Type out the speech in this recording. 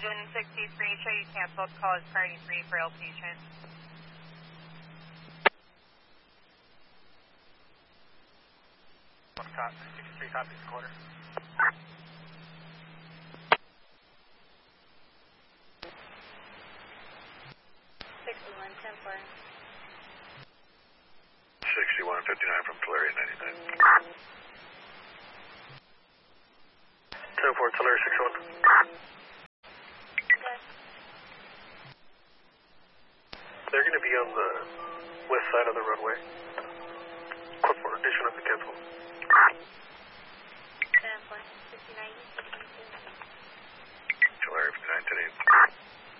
Engine 63, show you canceled. Call is priority 3 for ill patient. Top 63 copies a quarter. 6159 from Tulare 99. 10-4 Tulare 61. They're going to be on the west side of the roadway. Quick for addition of the cancel. 10-4, 59. Tulare 59 today.